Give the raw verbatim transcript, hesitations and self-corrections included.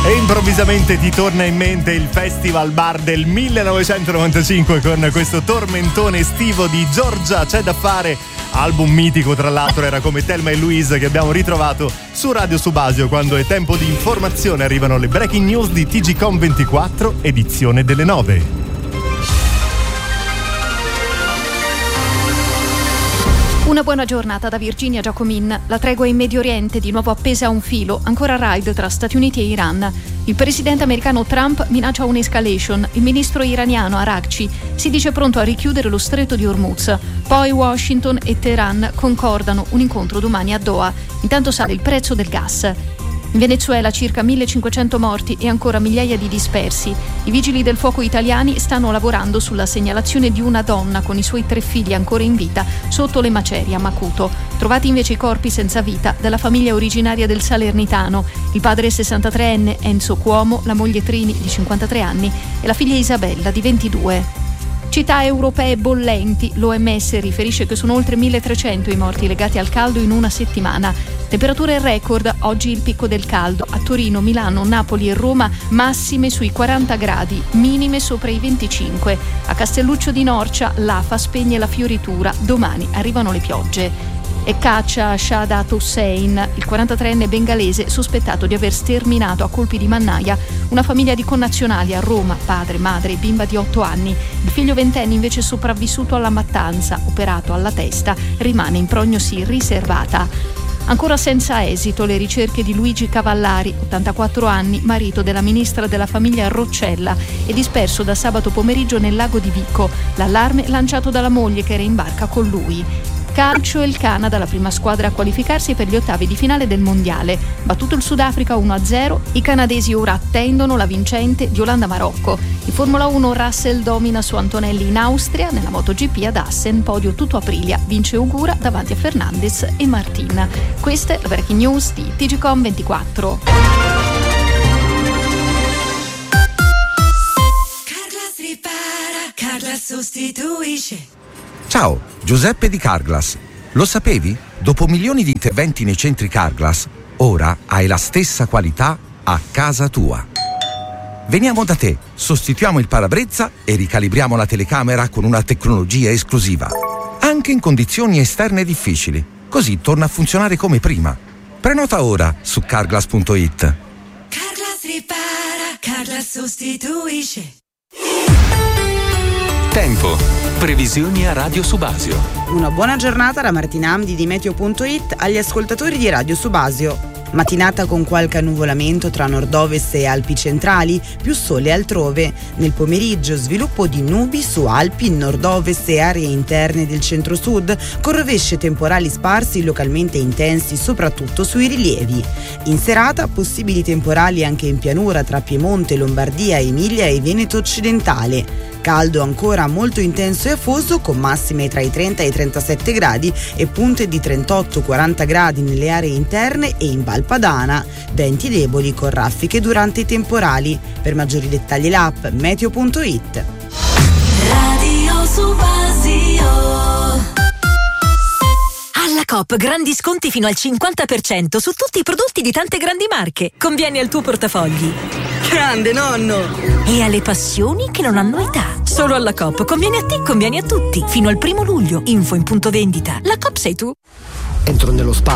E improvvisamente ti torna in mente il Festival Bar del millenovecentonovantacinque con questo tormentone estivo di Giorgia C'è da fare, album mitico tra l'altro, era come Thelma e Louise, che abbiamo ritrovato su Radio Subasio quando è tempo di informazione. Arrivano le breaking news di T G Com ventiquattro, edizione delle nove. Una buona giornata da Virginia Giacomin. La tregua in Medio Oriente di nuovo appesa a un filo, ancora raid tra Stati Uniti e Iran. Il presidente americano Trump minaccia un'escalation. Il ministro iraniano Araghchi si dice pronto a richiudere lo stretto di Hormuz. Poi Washington e Teheran concordano un incontro domani a Doha. Intanto sale il prezzo del gas. In Venezuela circa millecinquecento morti e ancora migliaia di dispersi. I vigili del fuoco italiani stanno lavorando sulla segnalazione di una donna con i suoi tre figli ancora in vita sotto le macerie a Macuto. Trovati invece i corpi senza vita della famiglia originaria del Salernitano, il padre sessantatreenne Enzo Cuomo, la moglie Trini di cinquantatré anni e la figlia Isabella di ventidue. Città europee bollenti, l'O M S riferisce che sono oltre milletrecento i morti legati al caldo in una settimana. Temperature record, oggi il picco del caldo. A Torino, Milano, Napoli e Roma massime sui quaranta gradi, minime sopra i venticinque. A Castelluccio di Norcia l'A F A spegne la fioritura, domani arrivano le piogge. E caccia a Shahdat Hussein, il quarantatreenne bengalese sospettato di aver sterminato a colpi di mannaia una famiglia di connazionali a Roma, padre, madre e bimba di otto anni. Il figlio ventenne invece sopravvissuto alla mattanza, operato alla testa, rimane in prognosi riservata. Ancora senza esito le ricerche di Luigi Cavallari, ottantaquattro anni, marito della ministra della famiglia Roccella, e disperso da sabato pomeriggio nel lago di Vico. L'allarme lanciato dalla moglie che era in barca con lui. Calcio e il Canada, la prima squadra a qualificarsi per gli ottavi di finale del mondiale. Battuto il Sudafrica uno a zero, i canadesi ora attendono la vincente di Olanda-Marocco. In Formula uno Russell domina su Antonelli in Austria, nella MotoGP ad Assen, podio tutto Aprilia, vince Ugura davanti a Fernandez e Martin. Questa è la breaking news di T G Com ventiquattro. Carglass ripara, Carglass sostituisce. Ciao, Giuseppe di Carglass. Lo sapevi? Dopo milioni di interventi nei centri Carglass, ora hai la stessa qualità a casa tua. Veniamo da te, sostituiamo il parabrezza e ricalibriamo la telecamera con una tecnologia esclusiva. Anche in condizioni esterne difficili. Così torna a funzionare come prima. Prenota ora su carglass punto it. Carglass ripara, Carglass sostituisce. Tempo. Previsioni a Radio Subasio. Una buona giornata da Martina Amdi di Meteo punto it agli ascoltatori di Radio Subasio. Mattinata con qualche annuvolamento tra nord-ovest e Alpi centrali, più sole altrove. Nel pomeriggio sviluppo di nubi su Alpi, nord-ovest e aree interne del centro-sud, con rovesce temporali sparsi localmente intensi soprattutto sui rilievi. In serata possibili temporali anche in pianura tra Piemonte, Lombardia, Emilia e Veneto occidentale. Caldo ancora molto intenso e afoso con massime tra i trenta e i trentasette gradi e punte di trentotto quaranta gradi nelle aree interne e in Val Padana. Venti deboli con raffiche durante i temporali. Per maggiori dettagli l'app Meteo punto it. Radio Subasio. Alla Coop grandi sconti fino al cinquanta per cento su tutti i prodotti di tante grandi marche. Conviene al tuo portafogli. Grande nonno! E alle passioni che non hanno età. Solo alla Coop conviene a te, conviene a tutti. Fino al primo luglio. Info in punto vendita. La Coop sei tu. Entro nello spazio.